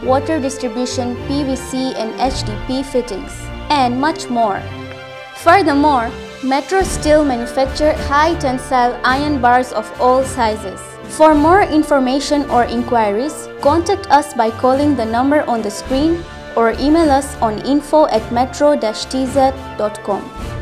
water distribution, PVC and HDPE fittings, and much more. Furthermore, Metro Steel manufactures high tensile iron bars of all sizes. For more information or inquiries, contact us by calling the number on the screen or email us on info@metro-tz.com.